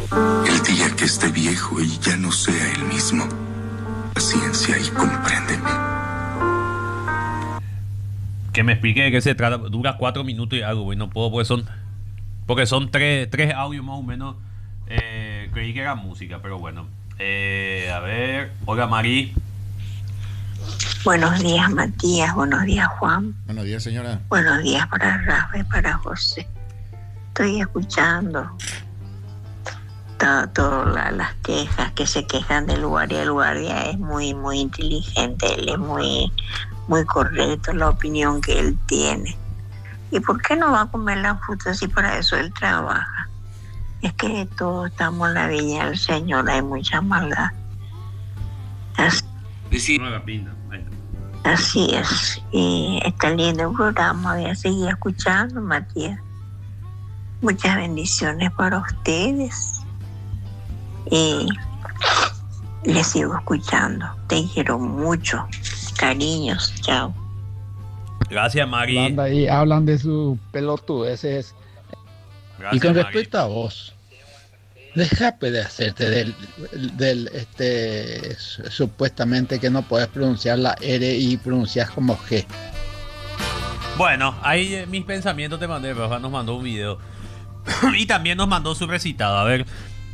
El día que esté viejo y ya no sea el mismo, paciencia y compréndeme. Que me explique de qué se trata. Dura 4 minutos y algo, güey. No puedo, porque son tres audios más o menos. Creí que era música, pero bueno. A ver. Hola, Mari. Buenos días, Matías. Buenos días, Juan. Buenos días, señora. Buenos días para Rafa y para José. Estoy escuchando todas las quejas que se quejan del guardia. El guardia es muy, muy inteligente. Él es muy, muy correcto la opinión que él tiene. ¿Y por qué no va a comer la fruta si para eso él trabaja? Es que todos estamos en la viña del Señor. Hay mucha maldad. Así es. Y está lindo el programa. Voy a seguir escuchando, Matías. Muchas bendiciones para ustedes. Y les sigo escuchando. Te quiero mucho. Cariños. Chao. Gracias, Mari. Y hablan de su pelotudeces. Gracias, Y con Mari. respecto a vos, déjate de hacerte del supuestamente que no podés pronunciar la R y pronuncias como G. Bueno, ahí mis pensamientos te mandé. Rafa nos mandó un video. Y también nos mandó su recitado. A ver,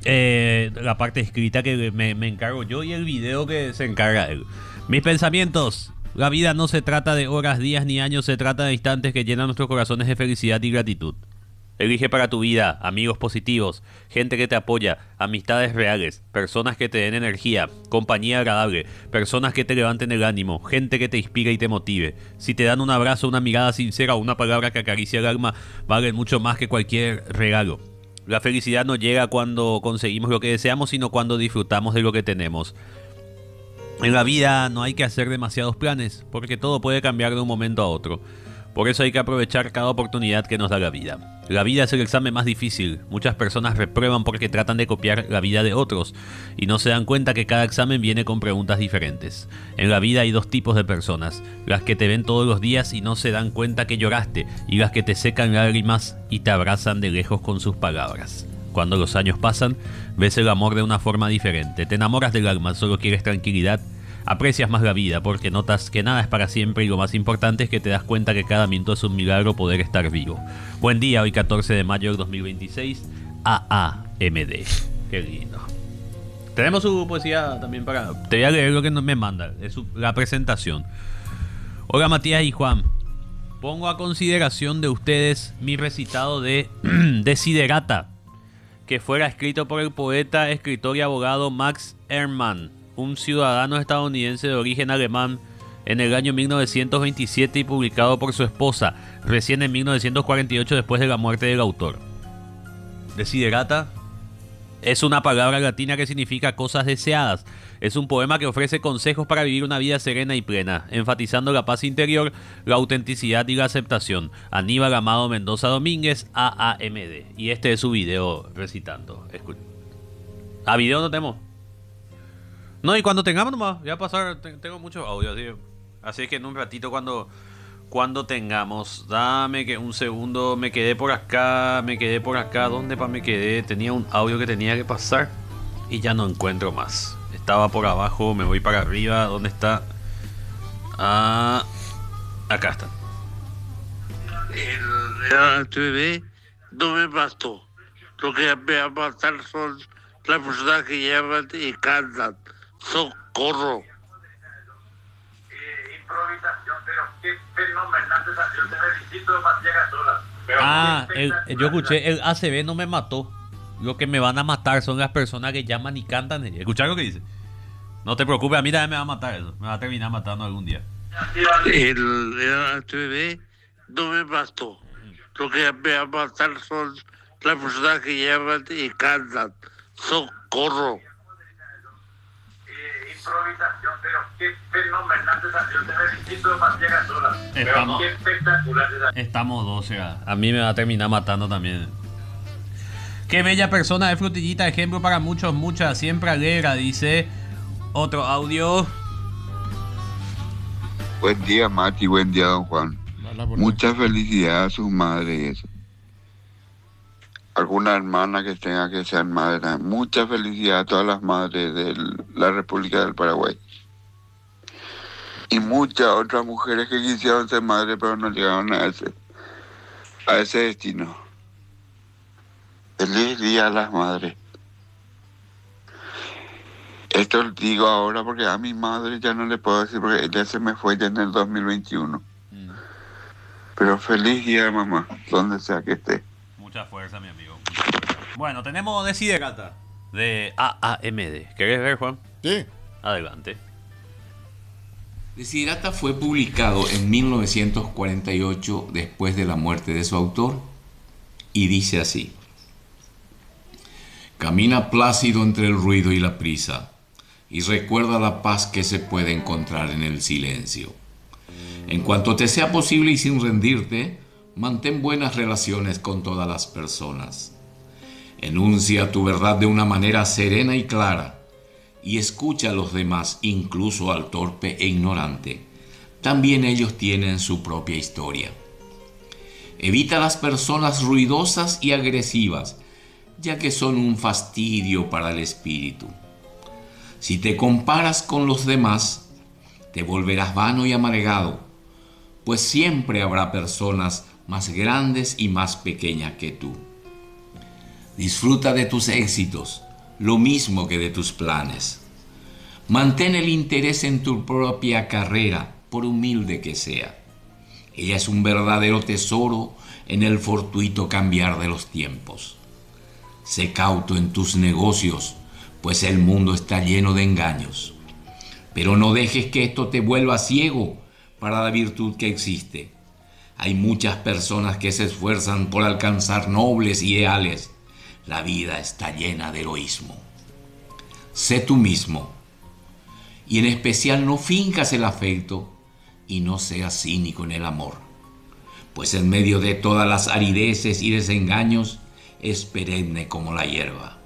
la parte escrita que me encargo yo y el video que se encarga él. Mis pensamientos. La vida no se trata de horas, días ni años. Se trata de instantes que llenan nuestros corazones de felicidad y gratitud. Elige para tu vida amigos positivos, gente que te apoya, amistades reales, personas que te den energía, compañía agradable, personas que te levanten el ánimo, gente que te inspire y te motive. Si te dan un abrazo, una mirada sincera o una palabra que acaricia el alma, valen mucho más que cualquier regalo. La felicidad no llega cuando conseguimos lo que deseamos, sino cuando disfrutamos de lo que tenemos. En la vida no hay que hacer demasiados planes, porque todo puede cambiar de un momento a otro. Por eso hay que aprovechar cada oportunidad que nos da la vida. La vida es el examen más difícil. Muchas personas reprueban porque tratan de copiar la vida de otros y no se dan cuenta que cada examen viene con preguntas diferentes. En la vida hay dos tipos de personas: las que te ven todos los días y no se dan cuenta que lloraste, y las que te secan lágrimas y te abrazan de lejos con sus palabras. Cuando los años pasan, ves el amor de una forma diferente. Te enamoras del alma, solo quieres tranquilidad. Aprecias más la vida porque notas que nada es para siempre, y lo más importante es que te das cuenta que cada minuto es un milagro poder estar vivo. Buen día, hoy 14 de mayo del 2026, AAMD. Qué lindo. Tenemos su poesía también para... Te voy a leer lo que me manda, es la presentación. Hola, Matías y Juan. Pongo a consideración de ustedes mi recitado de Desiderata, que fuera escrito por el poeta, escritor y abogado Max Ehrmann, un ciudadano estadounidense de origen alemán, en el año 1927 y publicado por su esposa recién en 1948 después de la muerte del autor. Desiderata es una palabra latina que significa cosas deseadas. Es un poema que ofrece consejos para vivir una vida serena y plena, enfatizando la paz interior, la autenticidad y la aceptación. Aníbal Amado Mendoza Domínguez, AAMD. Y este es su video recitando. ¿A video no tenemos? No, y cuando tengamos nomás, ya pasar, tengo muchos audios, así que en un ratito cuando tengamos, dame que un segundo, me quedé por acá, ¿dónde me quedé? Tenía un audio que tenía que pasar y ya no encuentro más. Estaba por abajo, me voy para arriba, ¿dónde está? Ah, acá está. El TV no me mató. Lo que me va a matar son las personas que llaman y cantan. Socorro. Improvisación, pero qué fenomenal sensación de felicito Matías Gasola. Ah, yo escuché, el ACB no me mató. Lo que me van a matar son las personas que llaman y cantan. ¿Escuchar lo que dice? No te preocupes, a mí también me va a matar eso. Me va a terminar matando algún día. El TV no me mató. Lo que me va a matar son las personas que llaman y cantan. Socorro. Improvisación, pero qué fenomenal sensación de felicito Matías Gasola. Pero qué espectacular sensación. Estamos 12. A mí me va a terminar matando también. Qué bella persona de Frutillita, ejemplo para muchos, muchas, siempre alegra, dice otro audio. Buen día, Mati, buen día, don Juan. Mucha felicidad a su madre y eso. alguna hermana que tenga que ser madre. Mucha felicidad a todas las madres de la República del Paraguay. Y muchas otras mujeres que quisieron ser madres pero no llegaron a ese destino. Feliz día a las madres. Esto lo digo ahora porque a mi madre ya no le puedo decir porque ella se me fue ya en el 2021. Pero feliz día, mamá, donde sea que esté. Mucha fuerza, mi amigo. Mucha fuerza. Bueno, tenemos Desiderata de AAMD. ¿Querés ver, Juan? Sí. Adelante. Desiderata fue publicado en 1948 después de la muerte de su autor y dice así: camina plácido entre el ruido y la prisa y recuerda la paz que se puede encontrar en el silencio. En cuanto te sea posible y sin rendirte, mantén buenas relaciones con todas las personas. Enuncia tu verdad de una manera serena y clara y escucha a los demás, incluso al torpe e ignorante. También ellos tienen su propia historia. Evita las personas ruidosas y agresivas, ya que son un fastidio para el espíritu. Si te comparas con los demás, te volverás vano y amargado, pues siempre habrá personas más grandes y más pequeñas que tú. Disfruta de tus éxitos, lo mismo que de tus planes. Mantén el interés en tu propia carrera, por humilde que sea. Ella es un verdadero tesoro en el fortuito cambiar de los tiempos. Sé cauto en tus negocios, pues el mundo está lleno de engaños. Pero no dejes que esto te vuelva ciego para la virtud que existe. Hay muchas personas que se esfuerzan por alcanzar nobles ideales. La vida está llena de egoísmo. Sé tú mismo, y en especial no finjas el afecto y no seas cínico en el amor, pues en medio de todas las arideces y desengaños es perenne como la hierba.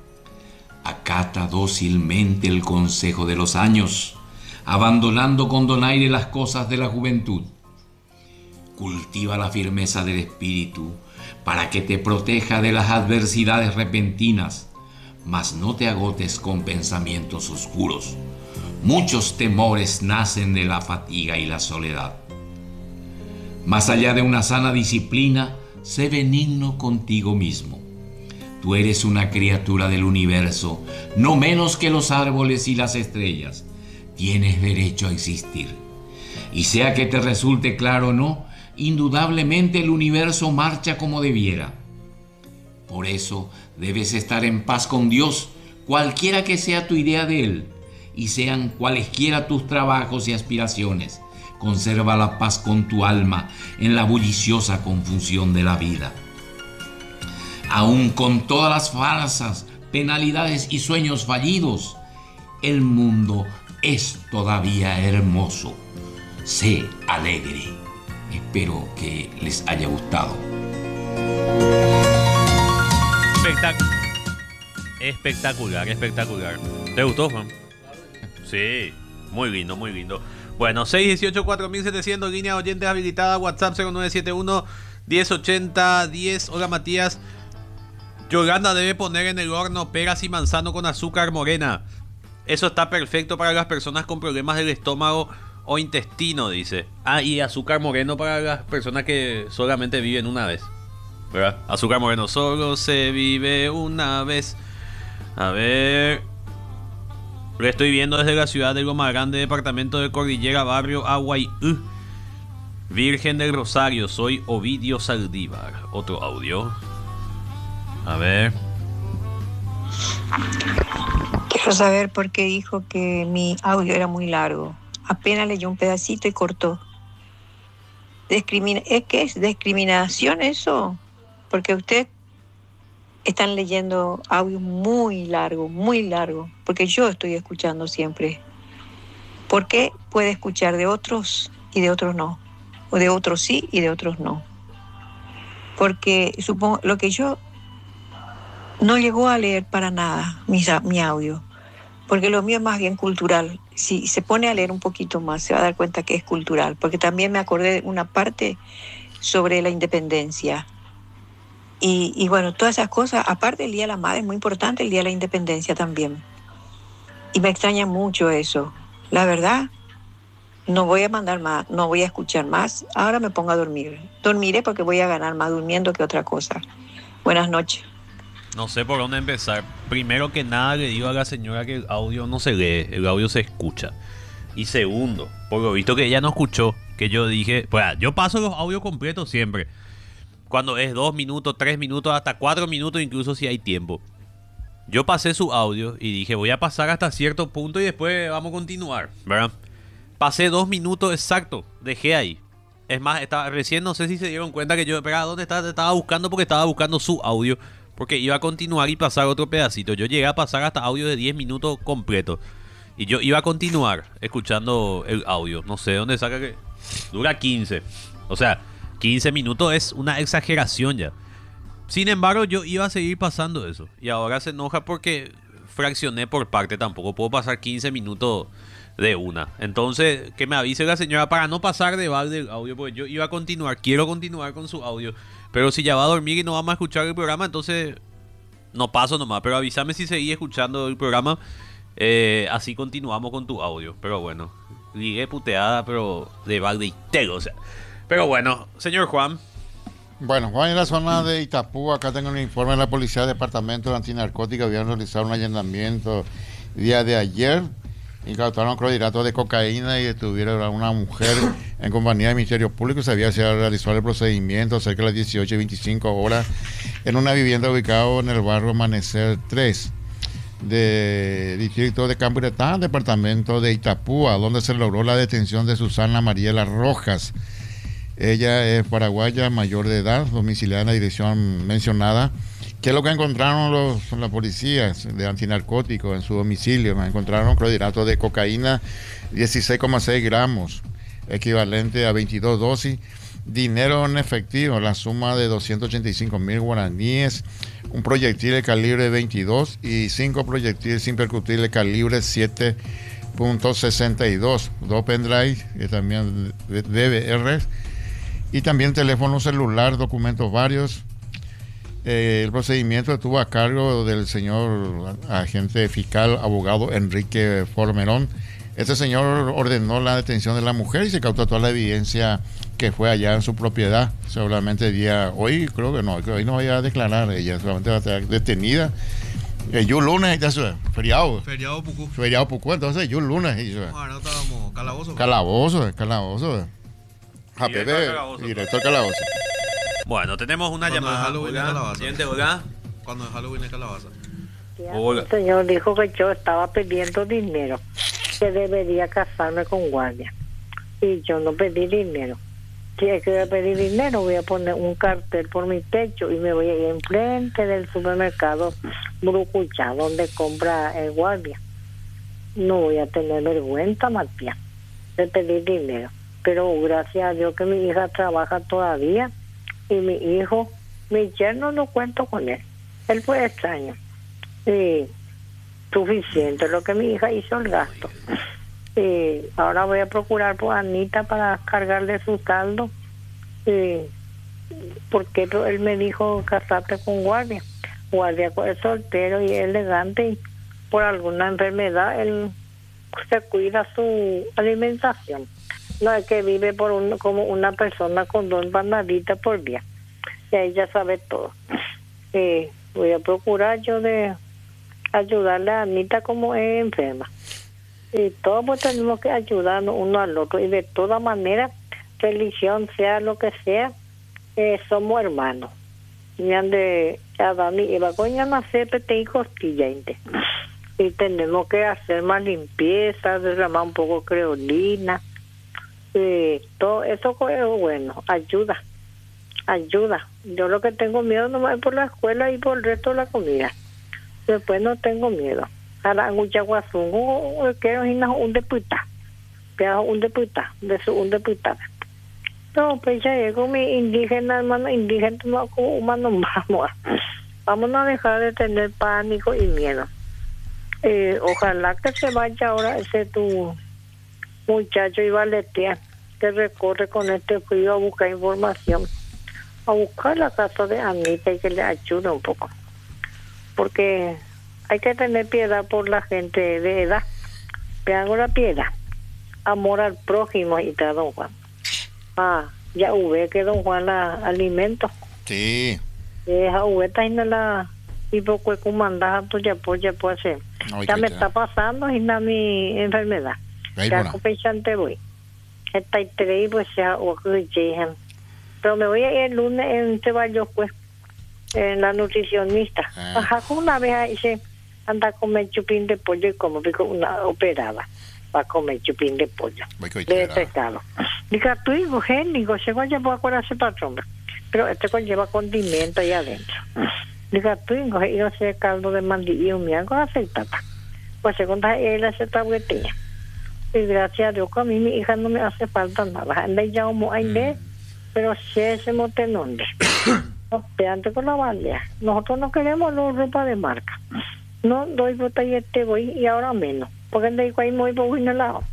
Acata dócilmente el consejo de los años, abandonando con donaire las cosas de la juventud. Cultiva la firmeza del espíritu para que te proteja de las adversidades repentinas, mas no te agotes con pensamientos oscuros. Muchos temores nacen de la fatiga y la soledad. Más allá de una sana disciplina, sé benigno contigo mismo. Tú eres una criatura del universo, no menos que los árboles y las estrellas. Tienes derecho a existir. Y sea que te resulte claro o no, indudablemente el universo marcha como debiera. Por eso debes estar en paz con Dios, cualquiera que sea tu idea de Él, y sean cualesquiera tus trabajos y aspiraciones. Conserva la paz con tu alma en la bulliciosa confusión de la vida. Aún con todas las farsas, penalidades y sueños fallidos, el mundo es todavía hermoso. Sé alegre. Espero que les haya gustado. Espectacular, espectacular. ¿Te gustó, Juan? Sí, muy lindo, muy lindo. Bueno, 618-4700, línea oyentes habilitada, WhatsApp 0971-1080-10. Hola, Matías. Yolanda debe poner en el horno peras y manzano con azúcar morena. Eso está perfecto para las personas con problemas del estómago o intestino, dice. Y azúcar moreno para las personas que solamente viven una vez, ¿verdad? Azúcar moreno, solo se vive una vez. A ver, lo estoy viendo desde la ciudad de Loma Grande, departamento de Cordillera, barrio Aguay, Virgen del Rosario. Soy Ovidio Saldívar. Otro audio. A ver. Quiero saber por qué dijo que mi audio era muy largo. Apenas leyó un pedacito y cortó. ¿Es que es discriminación eso? Porque usted están leyendo audio muy largo, porque yo estoy escuchando siempre. ¿Por qué puede escuchar de otros y de otros no? O de otros sí y de otros no. Porque supongo lo que yo no llegó a leer para nada mi audio, porque lo mío es más bien cultural. Si se pone a leer un poquito más, se va a dar cuenta que es cultural, porque también me acordé de una parte sobre la independencia. Y bueno, todas esas cosas, aparte el Día de la Madre es muy importante, el Día de la Independencia también. Y me extraña mucho eso. La verdad, no voy a mandar más, no voy a escuchar más. Ahora me pongo a dormir. Dormiré porque voy a ganar más durmiendo que otra cosa. Buenas noches. No sé por dónde empezar. Primero que nada le digo a la señora que el audio no se lee, el audio se escucha. Y segundo, por lo visto que ella no escuchó, que yo dije, pues yo paso los audios completos siempre. Cuando es 2 minutos, 3 minutos, hasta 4 minutos, incluso si hay tiempo. Yo pasé su audio y dije, voy a pasar hasta cierto punto y después vamos a continuar, ¿verdad? Pasé 2 minutos exacto, dejé ahí. Es más, recién no sé si se dieron cuenta que yo, espera, ¿dónde está? Estaba buscando porque estaba buscando su audio. Porque iba a continuar y pasar otro pedacito. Yo llegué a pasar hasta audio de 10 minutos completo. Y yo iba a continuar escuchando el audio. No sé dónde saca que dura 15. O sea, 15 minutos es una exageración ya. Sin embargo, yo iba a seguir pasando eso. Y ahora se enoja porque fraccioné por parte. Tampoco puedo pasar 15 minutos de una. Entonces, que me avise la señora para no pasar de balde el audio. Porque yo iba a continuar. Quiero continuar con su audio. Pero si ya va a dormir y no vamos a escuchar el programa, entonces no paso nomás. Pero avísame si seguís escuchando el programa. Así continuamos con tu audio. Pero bueno, ligué puteada, pero de balde y tego. O sea. Pero bueno, señor Juan. Bueno, Juan, en la zona de Itapú, acá tengo un informe de la Policía del Departamento de Antinarcótica. Habían realizado un allanamiento el día de ayer. Incautaron clorhidratos de cocaína y detuvieron a una mujer en compañía del Ministerio Público. Se había realizado el procedimiento cerca de las 18:25 horas en una vivienda ubicada en el barrio Amanecer 3 de distrito de Camburetá, departamento de Itapúa, donde se logró la detención de Susana Mariela Rojas. Ella es paraguaya, mayor de edad, domiciliada en la dirección mencionada. ¿Qué es lo que encontraron las policías de antinarcóticos en su domicilio? Encontraron clorhidratos de cocaína, 16,6 gramos, equivalente a 22 dosis, dinero en efectivo, la suma de 285,000 guaraníes, un proyectil de calibre 22 y 5 proyectiles sin percutir de calibre 7.62, 2 pendrives, que también DVR, y también teléfono celular, documentos varios. El procedimiento estuvo a cargo del señor agente fiscal abogado Enrique Formerón. Este señor ordenó la detención de la mujer y se cautó toda la evidencia que fue allá en su propiedad. Seguramente hoy creo que hoy no vaya a declarar ella, solamente va a estar detenida. Yo lunes, feriado. Feriado Pucú, entonces yo lunes. Bueno, estábamos calabozo. Calabozo. Director calabozo. Bueno, tenemos una llamada. Hola. Cuando es Halloween es calabaza. El señor dijo que yo estaba pidiendo dinero, que debería casarme con guardia. Y yo no pedí dinero. Si es que voy a pedir dinero, voy a poner un cartel por mi techo y me voy a ir enfrente del supermercado Brucuchá, donde compra el guardia. No voy a tener vergüenza, Matías, de pedir dinero. Pero gracias a Dios que mi hija trabaja todavía. Y mi hijo, mi yerno, no cuento con él. Él fue extraño. Y suficiente lo que mi hija hizo el gasto. Y ahora voy a procurar por Anita para cargarle su saldo. Porque él me dijo casarte con guardia. Guardia es soltero y elegante. Y por alguna enfermedad él se cuida su alimentación. No es que vive como una persona con 2 banaditas por día. Y ella sabe todo. Voy a procurar yo de ayudarle a Anita como es enferma. Y todos pues tenemos que ayudarnos uno al otro. Y de todas maneras, religión sea lo que sea, somos hermanos. Ya de Adán y Eva, coña nacer pete y costilla. Y tenemos que hacer más limpieza, derramar un poco de creolina. Todo eso es bueno, ayuda. Yo lo que tengo miedo nomás es por la escuela y por el resto de la comida. Después no tengo miedo. Ahora en Uchaguazungo quiero ir a un diputado. Un diputado. No, pues ya llego mi indígena, hermano, indígena, no como humano, vamos a dejar de tener pánico y miedo. Ojalá que se vaya ahora ese tu muchacho y Valetea que recorre con este frío a buscar información. a buscar la casa de Anita y que le ayude un poco. Porque hay que tener piedad por la gente de edad. Pero la piedad. Amor al prójimo y tal, don Juan. Ya ve que don Juan la alimento. Sí. Esa está en la hipocuecumandada tuya pues ser. Ya me está pasando y na mi enfermedad. Ya compensante voy. Está y tres pues ya o que pero me voy a ir el lunes en Ceballos pues en la nutricionista. Una vez ahí se anda a comer chupín de pollo y como pico una operada para comer chupín de pollo de pescado. Diga tú hijo génico se va a llevar a ese patrón, pero este conlleva condimento ahí adentro. Diga tú hijo y no sé caldo de mandillo y algo aceitata pues según él hace tabletilla y gracias a Dios que a mí mi hija no me hace falta nada anda ya como hay pero si ese motenonde no antes con la banda nosotros no queremos la ropa de marca no doy botella te voy y ahora menos porque de ahí muy por un lado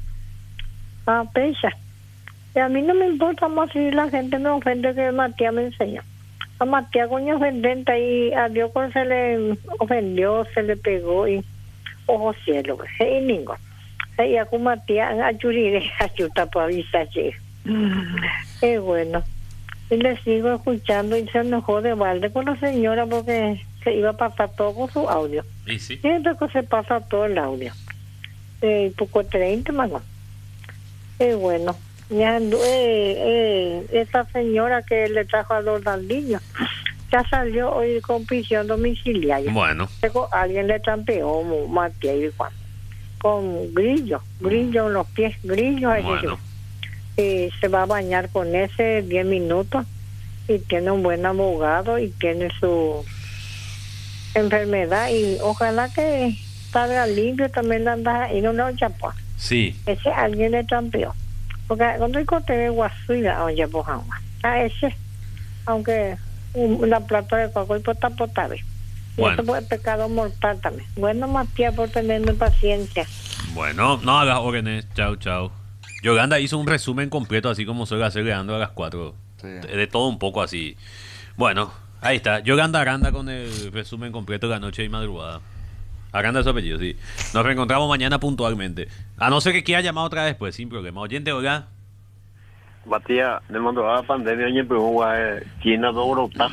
pesa y a mí no me importa más si la gente me ofende que Matías me enseña a Matías coño ofendente y a Dios cuando se le ofendió se le pegó y ojo cielo y ningo y a con Matías a Yurire a chuta para avisar bueno y le sigo escuchando y se enojó de balde con la señora porque se iba a pasar todo con su audio y sí siempre que se pasa todo el audio poco 30 mano bueno ya esta señora que le trajo a los Daldillos ya salió hoy con prisión domiciliaria. Bueno alguien le trampeó Matías y Juan con grillo en los pies grillos bueno. Y se va a bañar con ese 10 minutos y tiene un buen abogado y tiene su enfermedad y ojalá que salga limpio también la anda y no lo chapó. Sí. Ese alguien le trampeó. Porque cuando encontré de guasuila oye pues a ese aunque la plata de coco y está potable. Y eso fue pecado mortal también. Bueno Matías por tenerme paciencia. Bueno, no hagas órdenes. Chao. Yolanda hizo un resumen completo, así como suele hacer Leandro a las 4. Sí. De todo un poco así. Bueno, ahí está. Yolanda Aranda con el resumen completo de la noche y madrugada. Aranda es su apellido, sí. Nos reencontramos mañana puntualmente. A no ser que quiera llamar otra vez, pues sin problema. Oyente, hola. Matías, le mandó a la pandemia y empezó a China todo Europa.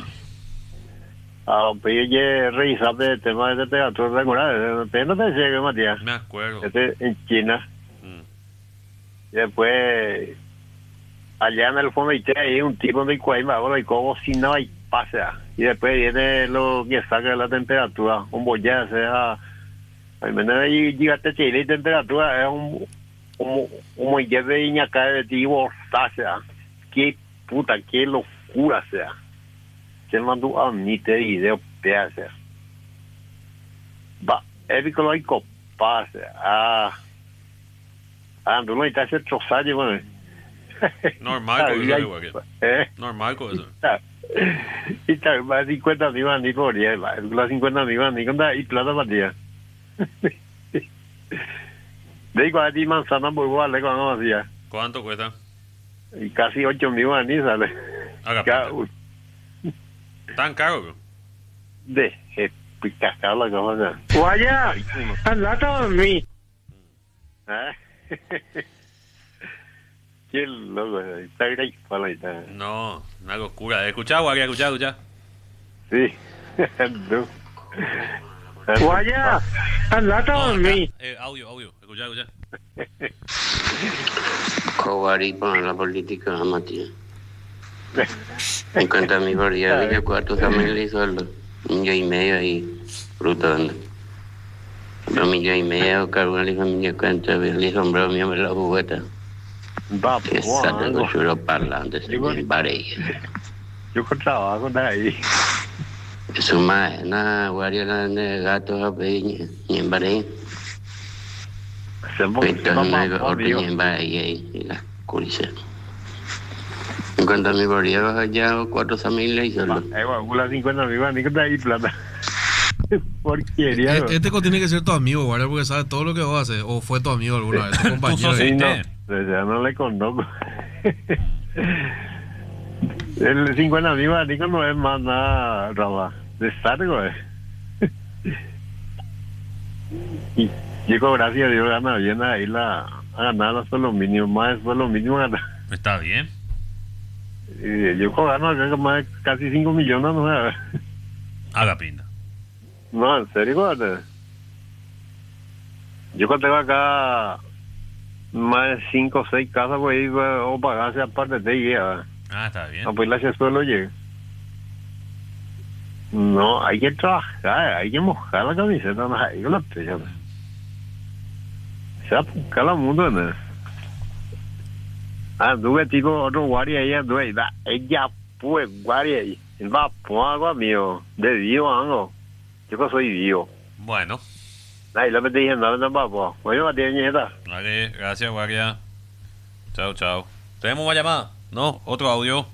A revisar el tema de temperatura regular. ¿No te decía, Matías? Me acuerdo. En China. Y después, allá en el fondo hay un tipo de cuaima, y como si no hay pasa. Y después viene lo que saca la temperatura, un bollá, sea, al menos ahí llegaste a Chile y temperatura es un bollá de iñaca de tipo, o sea, qué puta, qué locura, sea. Se mandó a mí te video, sea. Va, es que lo hay copas, no está ese trozaje, bueno. Normal con eso, normal con eso. Y está más 50 mil bandis por día, las 50 mil bandis, y plata para día. De ahí cuando a ti manzana por igual, cuando hacía. ¿Cuánto cuesta? Y casi 8 mil bandis sale. ¿Tan caro, bro? Cascado la cosa. Vaya, andate a dormir. Qué loco, está ahí. No, una locura. Escuchá, Guardia, escuchá. Sí, no. Vaya, andate a dormir. Audio, escuchá. Cobarde para la política, Matías. En cuanto a mi barriada, Villa 4 también le hizo $1,5 million ahí, frutando. $1,5 million, cargo la familia cuenta, le sombró mi hombre la jugueta. Exacto, con churro parlante, señor Varela. Yo con trabajo de ahí. Eso más, nada, guardia de gatos a peña, ni en Varela. Otro ni en Varela y la curicera. En cuanto a mi barriada, allá 4 familias y solo. Las 50 mil van a ahí plata. Porquería. Este tiene que ser tu amigo, guardia, porque sabe todo lo que vos haces. O fue tu amigo alguna vez, tu compañero. No, ya no le conozco. El 50 mil barricos no es más nada, Rafa. De sargo, Y chico, gracias a Dios, gana bien ahí a ganar los suelos mínimos, más suelos mínimos ganar. Está bien. Yo gano acá más de casi 5 millones, no sé. Haga pinta. No, en serio, guarda. Yo cuando tengo acá más de 5 o 6 casas, pues o pagarse aparte de guía. Ah, está bien. No, pues la suelo llega. No, hay que trabajar, hay que mojar la camiseta, no hay que la pella. O sea, cada mundo, ¿no? Anduve tipo otro guardia ahí, anduve, ella pues guardia ahí. Él va a poner algo mío, de vivo algo. Yo que soy vivo. Bueno. Ahí lo metí en la papá. Bueno, Matías Nieta. Vale, gracias, guardia. Chao, chao. ¿Tenemos una llamada? No, otro audio.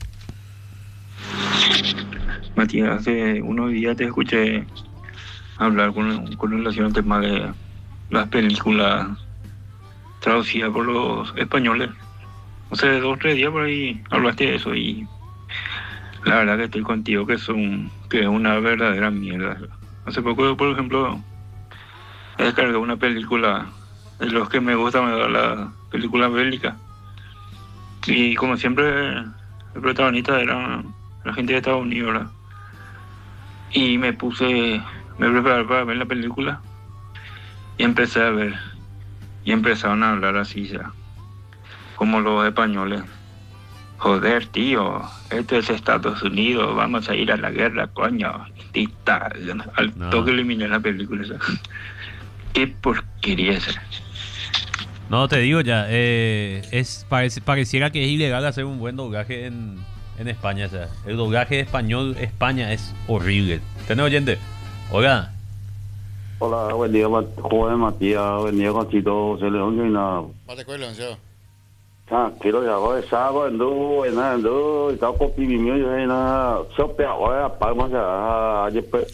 Matías, hace unos días te escuché hablar con relación al tema de las películas traducidas por los españoles. Hace 2 o 3 días por ahí hablaste de eso y la verdad que estoy contigo que es una verdadera mierda. Hace poco, por ejemplo, descargué una película de los que me gusta, la película bélica. Y como siempre, el protagonista era la gente de Estados Unidos, ¿verdad? Y me preparé para ver la película y empecé a ver. Y empezaron a hablar así ya, como los españoles. Joder, tío, esto es Estados Unidos, vamos a ir a la guerra, coño. Al toque eliminé la película esa. Qué porquería esa. No, te digo ya, pareciera que es ilegal hacer un buen doblaje en España. O sea, el doblaje español España es horrible. ¿Tenés oyente? Hola. Hola, buen día, joven Matías, buen día, Conchito, José León, y nada. Mate con Leoncio. Quiero ya, hoy sábado, y estaba con mi mío, y nada, sope, hoy apagamos ya,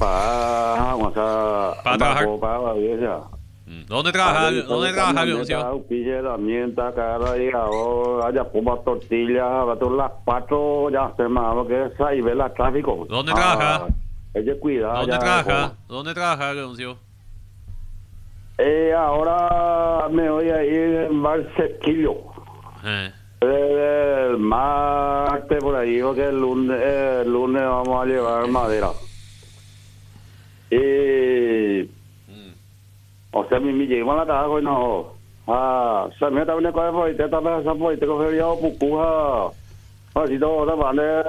para trabajar. ¿Dónde trabaja, Leoncio? Herramienta, cara, y ahora, ya pongo tortillas, a las 4, ya se me va, que es ahí, ve el tráfico. ¿Dónde trabaja? Hay que cuidar. ¿Dónde trabaja, Leoncio? Ahora me voy a ir en Barsequillo. El martes por ahí, porque el lunes vamos a llevar madera. O sea, me llevo a la casa, no. Se me está veniendo con el poite, también se puede coger ya pucuja. Así todo, vale.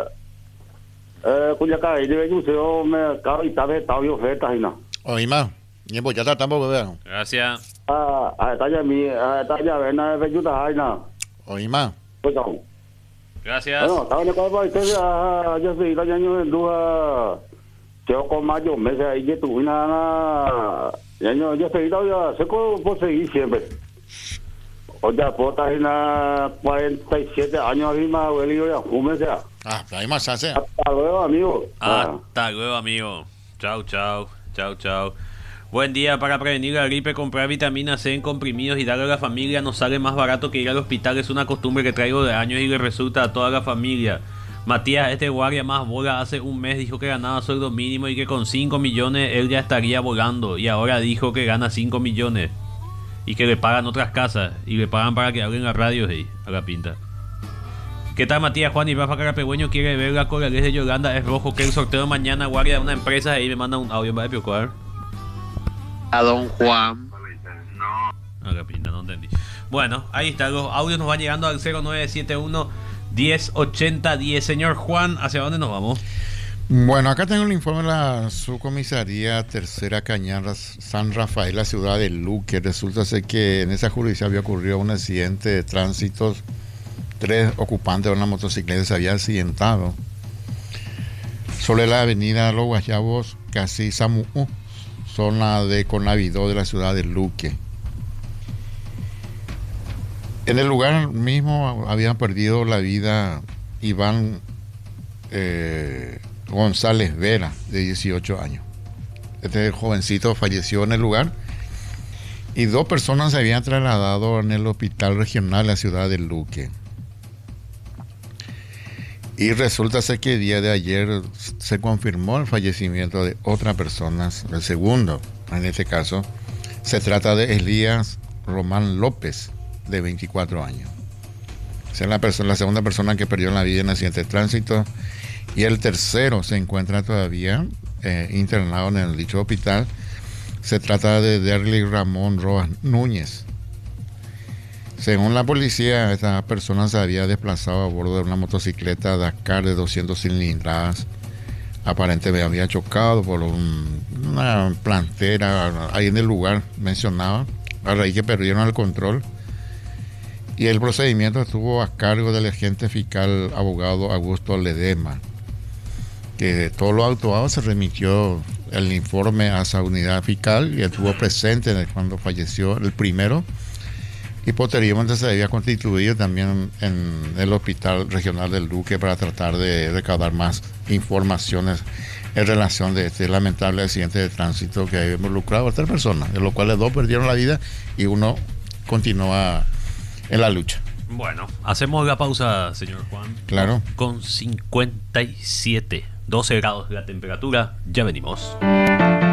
Cuya calle, yo me cago y tal vez estaba yo oferta y no. Oye, ma, y pues ya está tampoco, ¿verdad? Gracias. Está ya ven a ver yo está ahí no. Oye, ma. Pues no. Gracias. Bueno, estaba en el cuerpo y yo soy la año en duda. Yo con mayo meses ahí que tuve nada. Yo soy ya sé cómo puedo seguir siempre. O ya puedo estar en 47 años ahí más, abuelo, ya fume sea. Hay más hace. Hasta luego, amigo. Hasta luego, amigo. Chao, chao. Chao, chao. Buen día. Para prevenir la gripe, comprar vitamina C en comprimidos y darle a la familia nos sale más barato que ir al hospital. Es una costumbre que traigo de años y le resulta a toda la familia. Matías, este guardia más bola, hace un mes dijo que ganaba sueldo mínimo y que con 5 millones él ya estaría volando. Y ahora dijo que gana 5 millones y que le pagan otras casas y le pagan para que hablen en la radio ahí, a la pinta. ¿Qué tal, Matías? Juan y Rafa Carapegüeño quiere ver la corales de Yolanda. Es rojo que el sorteo mañana, guardia de una empresa, ahí me manda un audio para Piocuar. A don Juan. A la pinta, no entendí. Bueno, ahí está, los audios nos van llegando al 0971 1080 10. Señor Juan, ¿hacia dónde nos vamos? Bueno, acá tengo el informe de la subcomisaría Tercera Cañada San Rafael, la ciudad de Luque. Resulta ser que en esa jurisdicción había ocurrido un accidente de tránsito. 3 ocupantes de una motocicleta se habían accidentado sobre la avenida Los Guayabos, casi Samu, zona de Conavidó de la ciudad de Luque. En el lugar mismo habían perdido la vida Iván González Vera, de 18 años. Este jovencito falleció en el lugar y 2 personas se habían trasladado en el hospital regional de la ciudad de Luque. Y resulta ser que el día de ayer se confirmó el fallecimiento de otra persona, el segundo. En este caso, se trata de Elías Román López, de 24 años. Esa es la segunda persona que perdió la vida en accidente de tránsito. Y el tercero se encuentra todavía internado en el dicho hospital. Se trata de Derly Ramón Rojas Núñez. Según la policía, esta persona se había desplazado a bordo de una motocicleta Dakar de 200 cilindradas. Aparentemente había chocado por una plantera ahí en el lugar mencionado, a raíz que perdieron el control. Y el procedimiento estuvo a cargo del agente fiscal abogado Augusto Ledema, que de todos los actuados se remitió el informe a esa unidad fiscal y estuvo presente cuando falleció el primero. Y posteriormente se había constituido también en el Hospital Regional del Duque para tratar de recaudar más informaciones en relación de este lamentable accidente de tránsito que había involucrado a 3 personas, de los cuales 2 perdieron la vida y 1 continúa en la lucha. Bueno, hacemos la pausa, señor Juan. Claro. Con 57, 12 grados la temperatura, ya venimos.